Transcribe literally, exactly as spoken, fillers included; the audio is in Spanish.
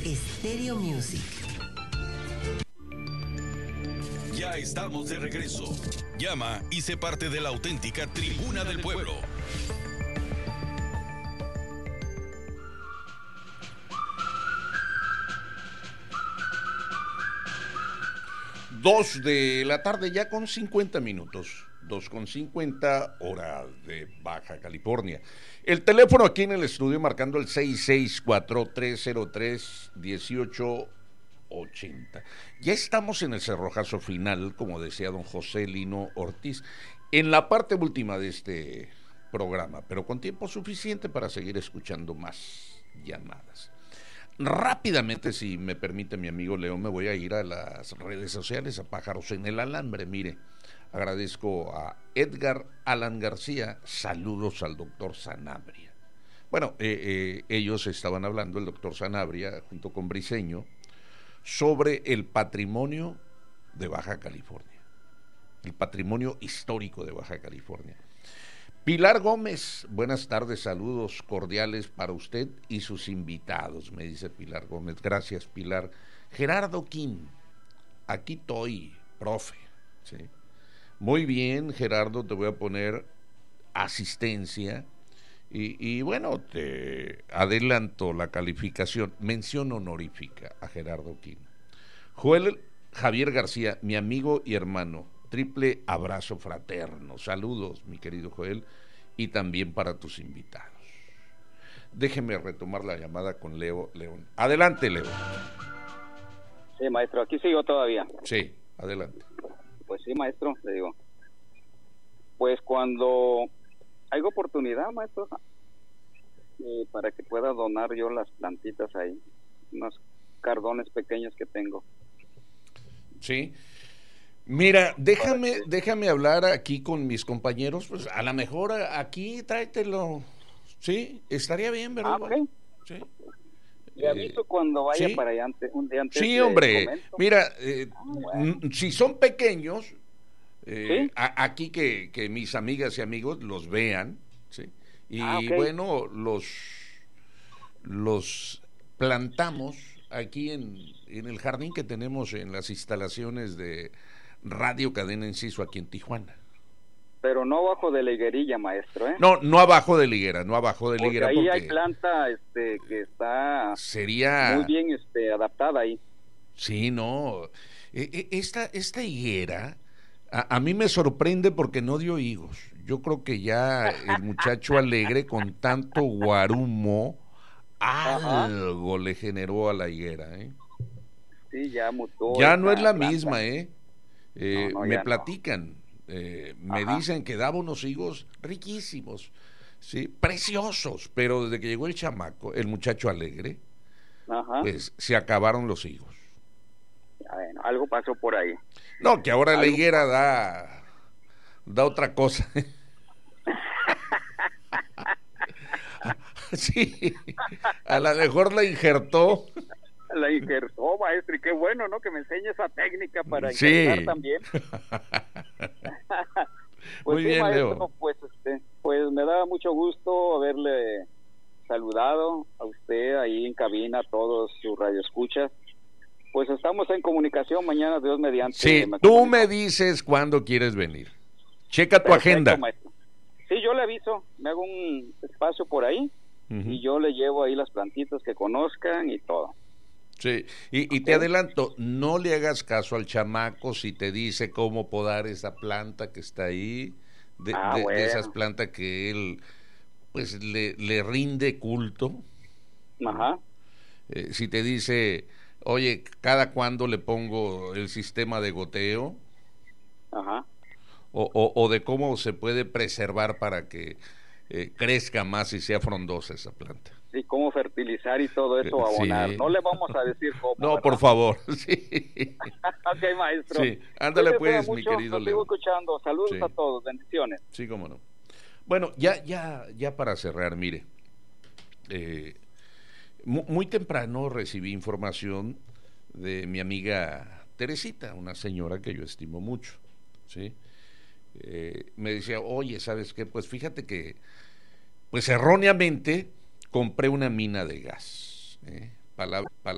Stereo Music. Ya estamos de regreso. Llama y sé parte de la auténtica Tribuna del Pueblo. Dos de la tarde ya con cincuenta minutos. Dos con cincuenta, hora de Baja California. El teléfono aquí en el estudio marcando el seis seis cuatro, tres cero tres, uno ocho ocho cero. Ya estamos en el cerrojazo final, como decía don José Lino Ortiz, en la parte última de este programa, pero con tiempo suficiente para seguir escuchando más llamadas. Rápidamente, si me permite mi amigo Leo, me voy a ir a las redes sociales, a Pájaros en el Alambre. Mire, agradezco a Edgar Alan García, saludos al doctor Sanabria. Bueno, eh, eh, ellos estaban hablando, el doctor Sanabria, junto con Briceño, sobre el patrimonio de Baja California, el patrimonio histórico de Baja California. Pilar Gómez, buenas tardes, saludos cordiales para usted y sus invitados, me dice Pilar Gómez. Gracias, Pilar. Gerardo Quín, aquí estoy, profe. ¿Sí? Muy bien, Gerardo, te voy a poner asistencia y, y bueno, te adelanto la calificación, mención honorífica a Gerardo Quín. Joel Javier García, mi amigo y hermano, triple abrazo fraterno. Saludos, mi querido Joel, y también para tus invitados. Déjeme retomar la llamada con Leo León. Adelante, Leo. Sí, maestro, aquí sigo todavía. Sí, adelante. Pues sí, maestro, le digo. Pues cuando hay oportunidad, maestro, eh, para que pueda donar yo las plantitas ahí, unos cardones pequeños que tengo. Sí. Mira, déjame, déjame hablar aquí con mis compañeros, pues a lo mejor aquí tráetelo, sí, estaría bien, ¿verdad? Ah, ok. Sí. Le aviso eh, cuando vaya ¿sí? para allá antes, un día antes. Sí, hombre, mira, eh, ah, bueno. si son pequeños, eh, ¿sí? a, aquí que, que mis amigas y amigos los vean, ¿sí? Y ah, okay. bueno, los, los plantamos aquí en, en el jardín que tenemos en las instalaciones de Radio Cadena Enciso aquí en Tijuana. Pero no abajo de la higuerilla, maestro, ¿eh? No, no abajo de la higuera, no abajo de la porque higuera. Ahí porque hay planta este, que está sería muy bien este, adaptada ahí. Sí, no. Esta, esta higuera a, a mí me sorprende porque no dio higos. Yo creo que ya el muchacho alegre con tanto guarumo algo Ajá. le generó a la higuera, ¿eh? Sí, ya mutó. Ya no es la planta. misma, ¿eh? eh no, no, me platican. No. Eh, me Ajá. dicen que daba unos higos riquísimos, sí, preciosos, pero desde que llegó el chamaco, el muchacho alegre, Ajá. pues se acabaron los higos. Bueno, algo pasó por ahí. No, que ahora la higuera da, da otra cosa. Sí, a lo mejor la injertó. La injertó, maestro, y qué bueno, ¿no? Que me enseñe esa técnica para sí. injertar también. Pues Muy sí, bien, maestro, Leo. Pues, este, pues me da mucho gusto haberle saludado a usted ahí en cabina, a todos sus radioescuchas. Pues estamos en comunicación mañana, Dios mediante. Sí, me tú me dices cuándo quieres venir. Checa tu Perfecto, agenda. Maestro. Sí, yo le aviso, me hago un espacio por ahí uh-huh. y yo le llevo ahí las plantitas que conozcan y todo. Sí, y, y te adelanto, no le hagas caso al chamaco si te dice cómo podar esa planta que está ahí, de, ah, de, bueno. de esas plantas que él pues le, le rinde culto. Ajá. Eh, si te dice, oye, ¿cada cuándo le pongo el sistema de goteo? Ajá. O, o, o de cómo se puede preservar para que eh, crezca más y sea frondosa esa planta. Sí, cómo fertilizar y todo eso, abonar. Sí. No le vamos a decir cómo. No, ¿verdad? por favor. Sí. Ok, maestro. Sí, ándale pues, mi mucho, querido Leo. Leo. Sigo escuchando. Saludos sí. a todos, bendiciones. Sí, cómo no. Bueno, ya, ya, ya para cerrar, mire, eh, muy, muy temprano recibí información de mi amiga Teresita, una señora que yo estimo mucho, ¿sí? Eh, me decía, oye, ¿sabes qué? Pues fíjate que, pues erróneamente compré una mina de gas, ¿eh? Palabra, palabra